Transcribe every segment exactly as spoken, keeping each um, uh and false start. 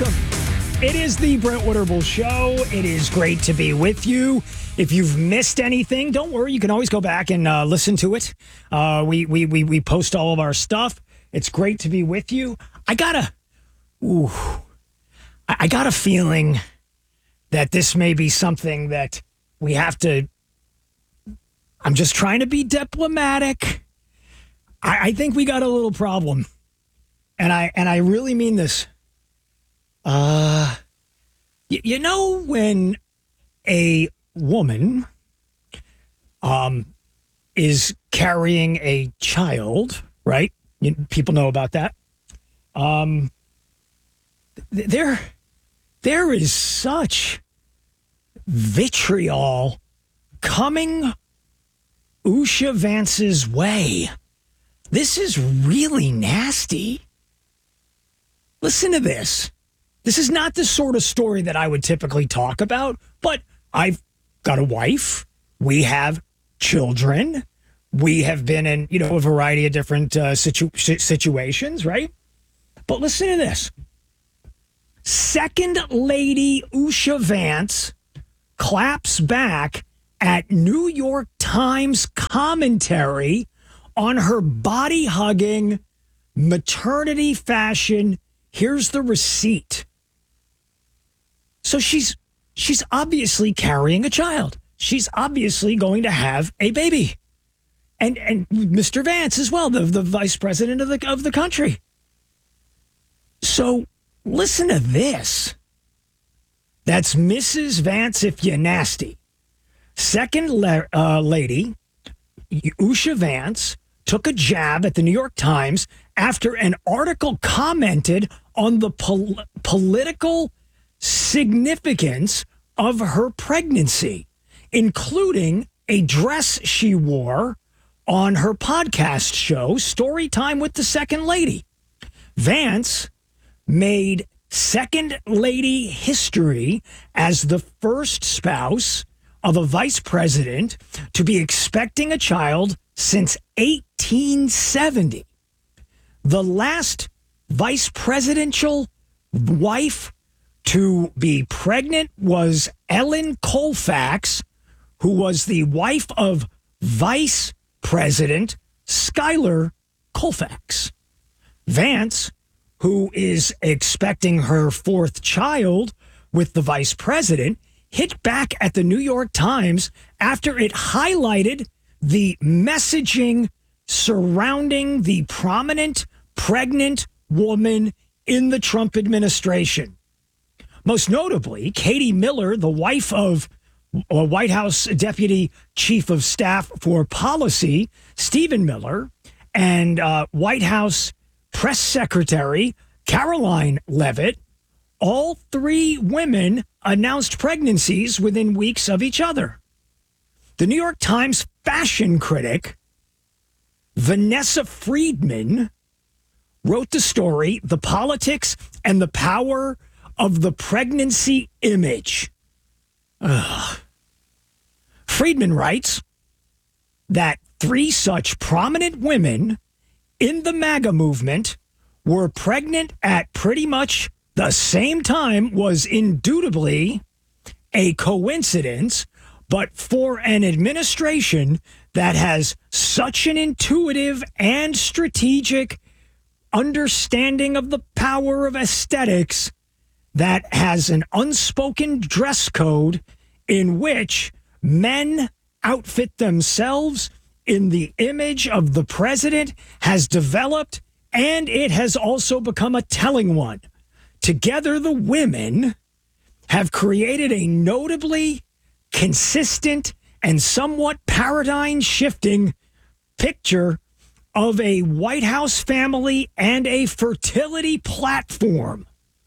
welcome. It is the Brent Winterble Show. It is great to be with you. If you've missed anything, don't worry. You can always go back and uh, listen to it. Uh, we, we we we post all of our stuff. It's great to be with you. I got a, ooh, I, I got a feeling that this may be something that we have to. I'm just trying to be diplomatic. I, I think we got a little problem, and I and I really mean this. Uh, you, you know when a woman um is carrying a child, right? You, people know about that. Um, th- there, there is such vitriol coming Usha Vance's way. This is really nasty. Listen to this. This is not the sort of story that I would typically talk about, but I've got a wife. We have children. We have been in, you know, a variety of different uh, situ- situations, right? But listen to this. Second Lady Usha Vance claps back at New York Times commentary on her body-hugging maternity fashion. Here's the receipt. So she's she's obviously carrying a child. She's obviously going to have a baby. And and Mister Vance as well, the, the vice president of the of the country. So listen to this. That's Missus Vance if you're nasty. Second la- uh, lady, Usha Vance, took a jab at the New York Times after an article commented on the pol- political significance of her pregnancy, including a dress she wore on her podcast show, Story Time with the Second Lady. Vance made Second Lady history as the first spouse of a vice president to be expecting a child since eighteen seventy. The last vice presidential wife to be pregnant was Ellen Colfax, who was the wife of Vice President Schuyler Colfax. Vance, who is expecting her fourth child with the vice president, hit back at the New York Times after it highlighted the messaging surrounding the prominent pregnant woman in the Trump administration. Most notably, Katie Miller, the wife of uh, White House Deputy Chief of Staff for Policy, Stephen Miller, and uh, White House Press Secretary Caroline Leavitt, all three women announced pregnancies within weeks of each other. The New York Times fashion critic, Vanessa Friedman, wrote the story, The Politics and the Power of the Pregnancy Image. Ugh. Friedman writes that three such prominent women in the MAGA movement were pregnant at pretty much the same time was indubitably a coincidence, but for an administration that has such an intuitive and strategic understanding of the power of aesthetics, that has an unspoken dress code in which men outfit themselves in the image of the president, has developed, and it has also become a telling one. Together, the women have created a notably consistent and somewhat paradigm-shifting picture of a White House family and a fertility platform.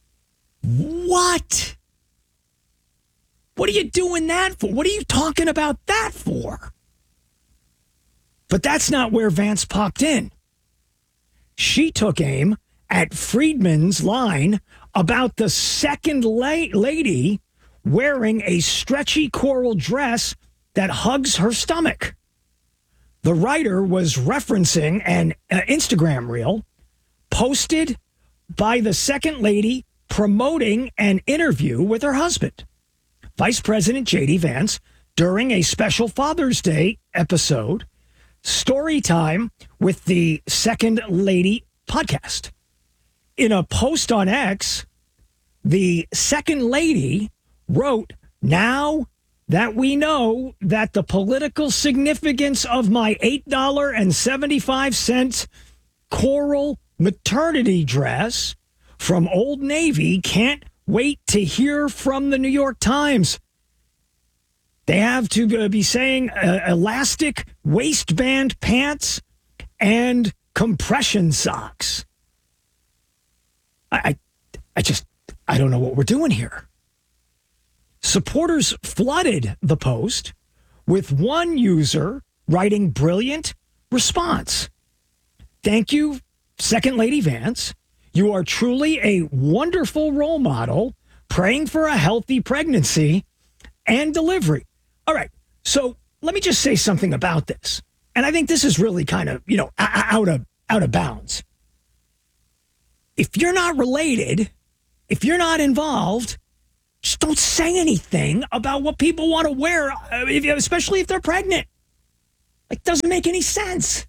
What? What are you doing that for? What are you talking about that for? But that's not where Vance popped in. She took aim at Friedman's line about the second la- lady wearing a stretchy coral dress that hugs her stomach. The writer was referencing an uh, Instagram reel posted by the second lady promoting an interview with her husband, Vice President J D Vance, during a special Father's Day episode, Story Time with the Second Lady podcast. In a post on X, the Second Lady wrote, "Now that we know that the political significance of my eight dollars and seventy-five cents coral maternity dress from Old Navy, can't wait to hear from the New York Times. They have to be saying uh, elastic waistband pants and compression socks." I, I, I just, I don't know what we're doing here. Supporters flooded the post, with one user writing brilliant response. "Thank you, Second Lady Vance. You are truly a wonderful role model, praying for a healthy pregnancy and delivery." All right, so let me just say something about this. And I think this is really kind of, you know, out of out of bounds. If you're not related, if you're not involved, just don't say anything about what people want to wear, especially if they're pregnant. It doesn't make any sense.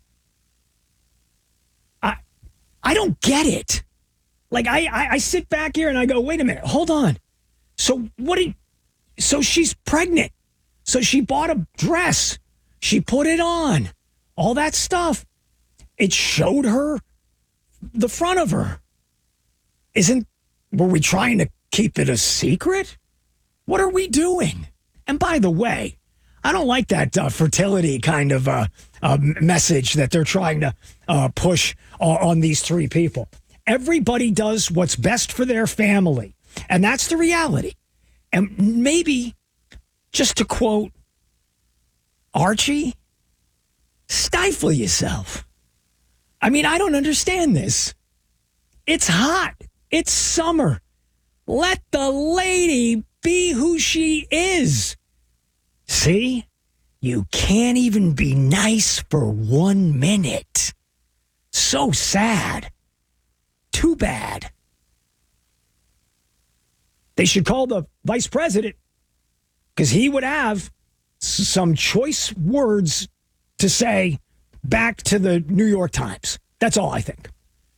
I I don't get it. Like, I, I, I sit back here and I go, wait a minute, hold on. So what did, so she's pregnant. So she bought a dress. She put it on. All that stuff. It showed her the front of her. Isn't, were we trying to keep it a secret? What are we doing? And by the way, I don't like that uh, fertility kind of uh, uh, message that they're trying to uh, push uh, on these three people. Everybody does what's best for their family. And that's the reality. And maybe, just to quote Archie, stifle yourself. I mean, I don't understand this. It's hot. It's summer. Let the lady be who she is. See? You can't even be nice for one minute. So sad. Too bad. They should call the vice president, because he would have s- some choice words to say back to the New York Times. That's all I think.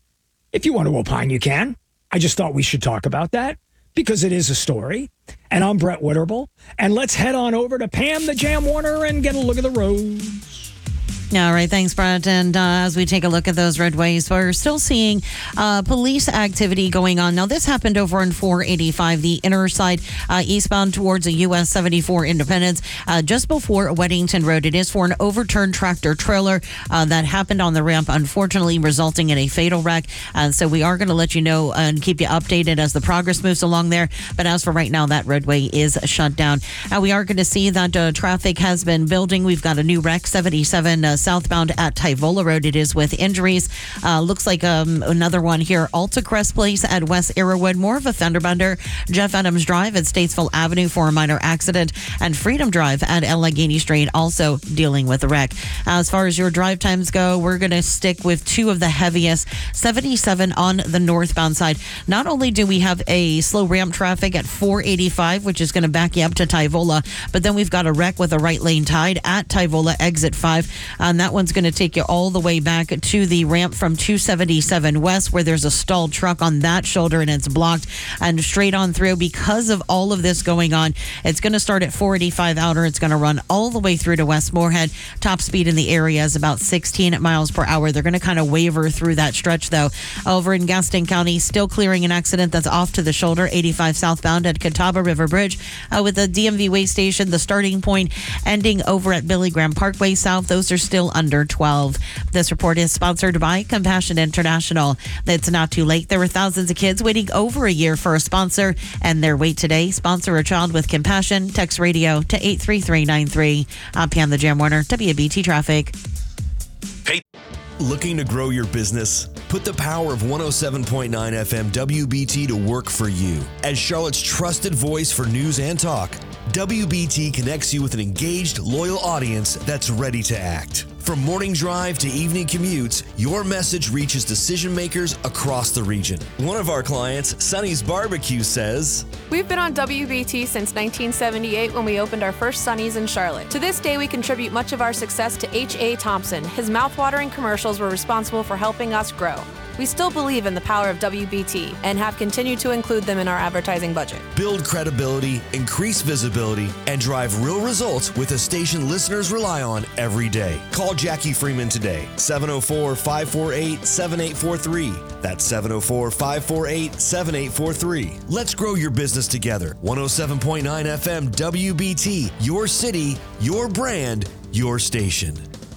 If you want to opine, you can. I just thought we should talk about that because it is a story. And I'm Brett Witterble. And let's head on over to Pam the Jam Warner and get a look at the roads. All right, thanks, Brett. And uh, as we take a look at those roadways, we're still seeing uh, police activity going on. Now, this happened over on four eighty-five, the inner side, uh, eastbound towards the U S seventy-four Independence, uh, just before Weddington Road. It is for an overturned tractor trailer uh, that happened on the ramp, unfortunately resulting in a fatal wreck. Uh, so we are going to let you know and keep you updated as the progress moves along there. But as for right now, that roadway is shut down. Uh, we are going to see that uh, traffic has been building. We've got a new wreck, seventy-seven uh, southbound at Tyvola Road. It is with injuries. Uh, looks like um, another one here. Alta Crest Place at West Arrowwood. More of a fender bender. Jeff Adams Drive at Statesville Avenue for a minor accident. And Freedom Drive at Allegheny Street also dealing with a wreck. As far as your drive times go, we're going to stick with two of the heaviest. seventy-seven on the northbound side. Not only do we have a slow ramp traffic at four eighty-five, which is going to back you up to Tyvola, but then we've got a wreck with a right lane tied at Tyvola exit five. And that one's going to take you all the way back to the ramp from two seventy-seven West, where there's a stalled truck on that shoulder and it's blocked, and straight on through. Because of all of this going on, it's going to start at four eighty-five outer. It's going to run all the way through to West Moorhead. Top speed in the area is about sixteen miles per hour. They're going to kind of waver through that stretch, though. Over in Gaston County, still clearing an accident that's off to the shoulder, eighty-five southbound at Catawba River Bridge, uh, with the D M V way station, the starting point ending over at Billy Graham Parkway South. Those are still under twelve. This report is sponsored by Compassion International. It's not too late. There were thousands of kids waiting over a year for a sponsor, and their wait today. Sponsor a child with compassion. Text radio to eight three three nine three. I'm Pam the Jam Warner, W B T Traffic. Hey. Looking to grow your business? Put the power of one oh seven point nine F M W B T to work for you. As Charlotte's trusted voice for news and talk, W B T connects you with an engaged, loyal audience that's ready to act. From morning drive to evening commutes, your message reaches decision makers across the region. One of our clients, Sonny's Barbecue, says, We've been on W B T since nineteen seventy-eight when we opened our first Sonny's in Charlotte. To this day, we contribute much of our success to H A. Thompson. His mouthwatering commercials were responsible for helping us grow. We still believe in the power of W B T and have continued to include them in our advertising budget. Build credibility, increase visibility, and drive real results with a station listeners rely on every day. Call Jackie Freeman today, seven oh four, five four eight, seven eight four three. That's seven oh four, five four eight, seven eight four three. Let's grow your business together. one oh seven point nine F M W B T, your city, your brand, your station.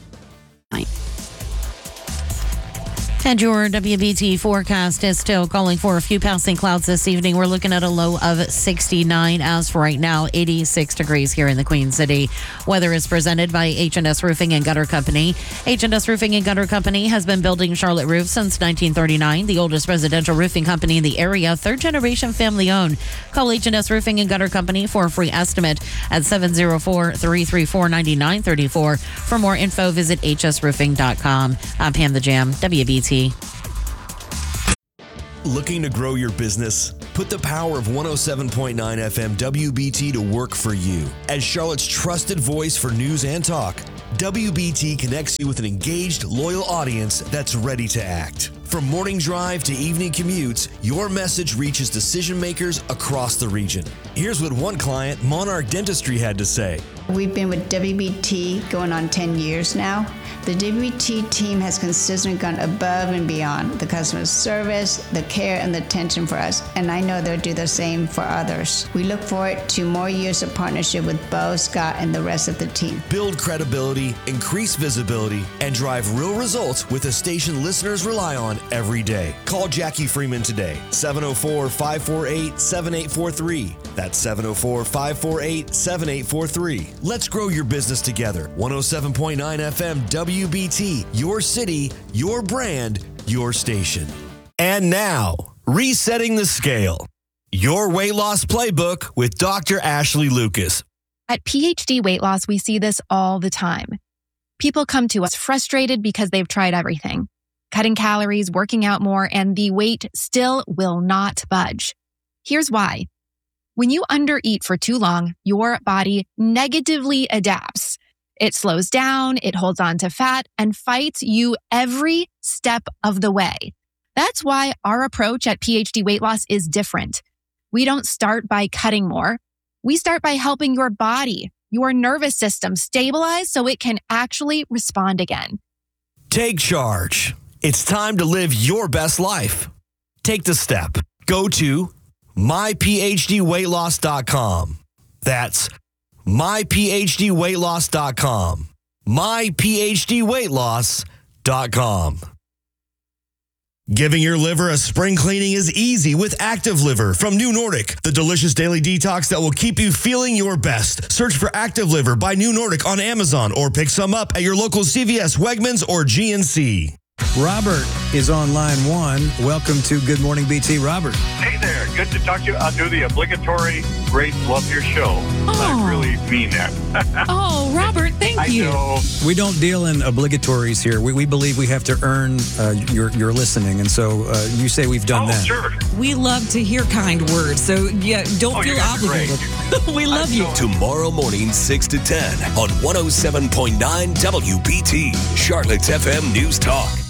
And your W B T forecast is still calling for a few passing clouds this evening. We're looking at a low of sixty-nine. As for right now, eighty-six degrees here in the Queen City. Weather is presented by H and S Roofing and Gutter Company. H and S Roofing and Gutter Company has been building Charlotte roofs since nineteen thirty-nine. The oldest residential roofing company in the area, third generation family owned. Call H and S Roofing and Gutter Company for a free estimate at seven oh four, three three four, nine nine three four. For more info, visit h s roofing dot com. I'm Pam the Jam, W B T. Looking to grow your business? Put the power of one oh seven point nine F M W B T to work for you. As Charlotte's trusted voice for news and talk, W B T connects you with an engaged, loyal audience that's ready to act. From morning drive to evening commutes, your message reaches decision makers across the region. Here's what one client, Monarch Dentistry, had to say. We've been with W B T going on ten years now. The W B T team has consistently gone above and beyond the customer service, the care, and the attention for us, and I know they'll do the same for others. We look forward to more years of partnership with Bo, Scott, and the rest of the team. Build credibility, increase visibility, and drive real results with a station listeners rely on every day. Call Jackie Freeman today, seven oh four, five four eight, seven eight four three. That's seven oh four, five four eight, seven eight four three. Let's grow your business together. one oh seven point nine F M W B T, your city, your brand, your station. And now, resetting the scale. Your weight loss playbook with Doctor Ashley Lucas. At P H D Weight Loss, we see this all the time. People come to us frustrated because they've tried everything. Cutting calories, working out more, and the weight still will not budge. Here's why. When you undereat for too long, your body negatively adapts. It slows down, it holds on to fat, and fights you every step of the way. That's why our approach at P H D Weight Loss is different. We don't start by cutting more. We start by helping your body, your nervous system stabilize so it can actually respond again. Take charge. It's time to live your best life. Take the step. Go to my p h d weight loss dot com. That's my p h d weight loss dot com. my p h d weight loss dot com. Giving your liver a spring cleaning is easy with Active Liver from New Nordic, the delicious daily detox that will keep you feeling your best. Search for Active Liver by New Nordic on Amazon or pick some up at your local C V S, Wegmans, or G N C. Robert is on line one. Welcome to Good Morning B T, Robert. Hey there. Good to talk to you. I'll do the obligatory, great, love your show. Oh. I really mean that. Oh, Robert, thank I you. know. We don't deal in obligatories here. We, we believe we have to earn uh, your your listening, and so uh, you say we've done oh, that. Sure. We love to hear kind words, so yeah, don't Oh, feel you guys are obligated. We love I'm you. so- Tomorrow morning, six to ten on one oh seven point nine W B T, Charlotte's F M News Talk.